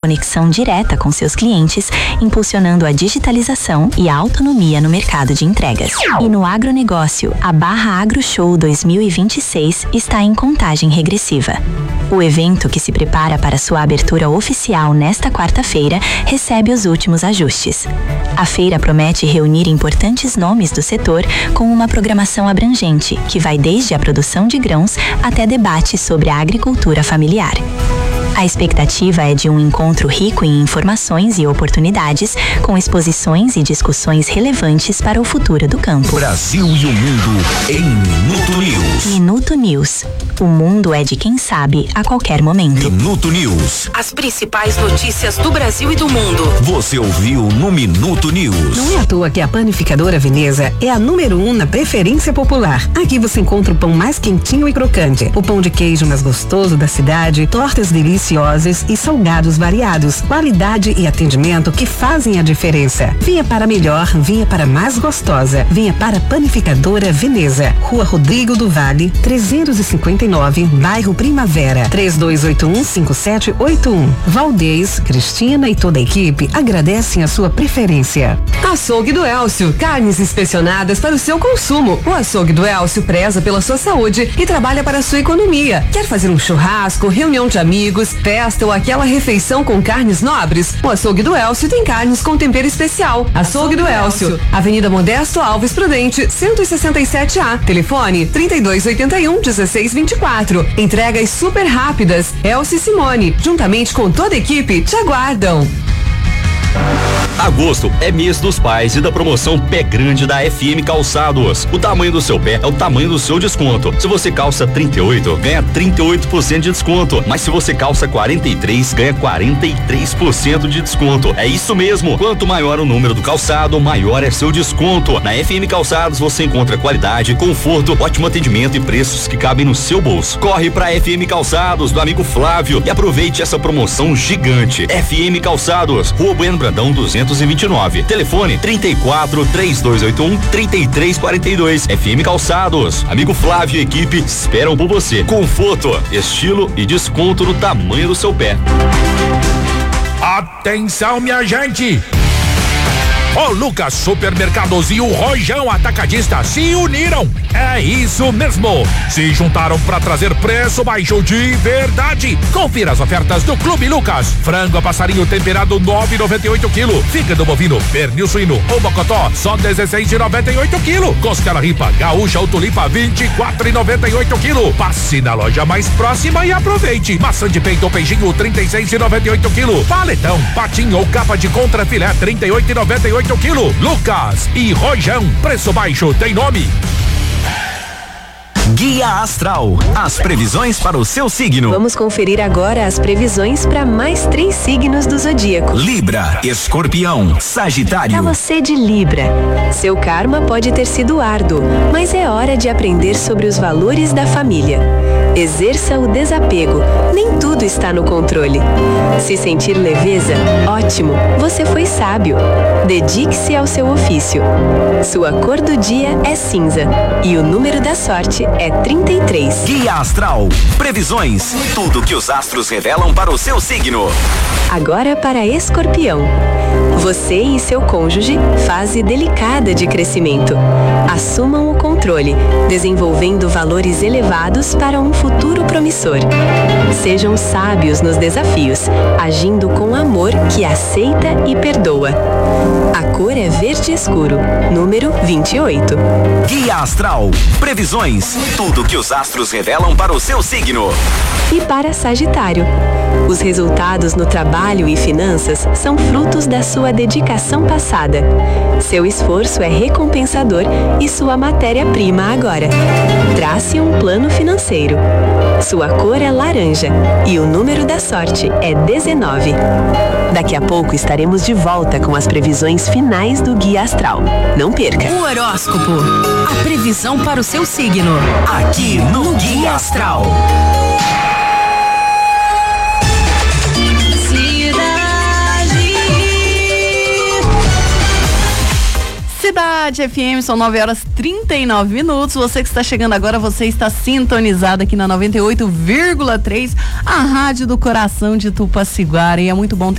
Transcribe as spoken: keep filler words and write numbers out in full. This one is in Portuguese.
conexão direta com seus clientes, impulsionando a digitalização e a autonomia no mercado de entregas. E no agronegócio, a Barra Agro Show dois mil e vinte e seis está em contagem regressiva. O evento, que se prepara para sua abertura oficial nesta quarta-feira, recebe os últimos ajustes. A feira promete reunir importantes nomes do setor com uma programação abrangente, que vai desde a produção de grãos até debates sobre a agricultura familiar. A expectativa é de um encontro rico em informações e oportunidades, com exposições e discussões relevantes para o futuro do campo. Brasil e o mundo em Minuto News. Minuto News. O mundo é de quem sabe a qualquer momento. Minuto News. As principais notícias do Brasil e do mundo. Você ouviu no Minuto News. Não é à toa que a Panificadora Veneza é a número um na preferência popular. Aqui você encontra o pão mais quentinho e crocante, o pão de queijo mais gostoso da cidade, tortas deliciosas e salgados variados, qualidade e atendimento que fazem a diferença. Venha para melhor, venha para mais gostosa, venha para a Panificadora Veneza, Rua Rodrigo do Vale, trezentos e cinquenta e nove, bairro Primavera, três dois oito um, cinco sete oito um. Valdez, Cristina e toda a equipe agradecem a sua preferência. Açougue do Elcio, carnes inspecionadas para o seu consumo. O Açougue do Elcio preza pela sua saúde e trabalha para a sua economia. Quer fazer um churrasco, reunião de amigos, festa ou aquela refeição com carnes nobres? O Açougue do Elcio tem carnes com tempero especial. Açougue do Elcio, Avenida Modesto Alves Prudente, cento e sessenta e sete A. Telefone trinta e dois oitenta e um, dezesseis vinte e quatro. Entregas super rápidas. Elcio e Simone, juntamente com toda a equipe, te aguardam. Agosto é mês dos pais e da promoção Pé Grande da F M Calçados. O tamanho do seu pé é o tamanho do seu desconto. Se você calça trinta e oito, ganha trinta e oito por cento de desconto. Mas se você calça quarenta e três, ganha quarenta e três por cento de desconto. É isso mesmo. Quanto maior o número do calçado, maior é seu desconto. Na F M Calçados você encontra qualidade, conforto, ótimo atendimento e preços que cabem no seu bolso. Corre pra F M Calçados do amigo Flávio e aproveite essa promoção gigante. F M Calçados, Rua Bueno Brandão duzentos e vinte e nove. Telefone trinta e quatro, três dois oito um, trinta e três quarenta e dois. F M Calçados. Amigo Flávio e equipe esperam por você. Conforto, estilo e desconto no tamanho do seu pé. Atenção, minha gente! O Lucas Supermercados e o Rojão Atacadista se uniram. É isso mesmo. Se juntaram para trazer preço baixo de verdade. Confira as ofertas do Clube Lucas. Frango a passarinho temperado nove e noventa e oito quilo. Fígado bovino, pernil suíno ou mocotó só dezesseis e noventa e oito quilo. Costela ripa gaúcha ou tulipa vinte e quatro e noventa e oito quilo. Passe na loja mais próxima e aproveite. Maçã de peito ou peixinho trinta e seis e noventa e oito quilo. Paletão, patinho ou capa de contra filé trinta e oito e noventa e oito quilo. Lucas e Rojão, preço baixo tem nome. Guia Astral, as previsões para o seu signo. Vamos conferir agora as previsões para mais três signos do zodíaco. Libra, Escorpião, Sagitário. Para você de Libra, seu karma pode ter sido árduo, mas é hora de aprender sobre os valores da família. Exerça o desapego, nem tudo está no controle. Se sentir leveza, ótimo, você foi sábio. Dedique-se ao seu ofício. Sua cor do dia é cinza e o número da sorte é trinta e três. Guia Astral, previsões, tudo que os astros revelam para o seu signo. Agora para Escorpião. Você e seu cônjuge, fase delicada de crescimento. Assumam o controle, desenvolvendo valores elevados para um futuro promissor. Sejam sábios nos desafios, agindo com amor que aceita e perdoa. A cor é verde escuro, número vinte e oito. Guia Astral, previsões, tudo que os astros revelam para o seu signo. E para Sagitário, os resultados no trabalho e finanças são frutos da sua dedicação passada. Seu esforço é recompensador e sua matéria-prima agora. Trace um plano financeiro. Sua cor é laranja e o número da sorte é dezenove. Daqui a pouco estaremos de volta com as previsões finais do Guia Astral. Não perca! O horóscopo, a previsão para o seu signo. Aqui no Guia Astral. Cidade F M, são nove horas e trinta e nove minutos. Você que está chegando agora, você está sintonizado aqui na noventa e oito vírgula três, a rádio do coração de Tupaciguara. E é muito bom ter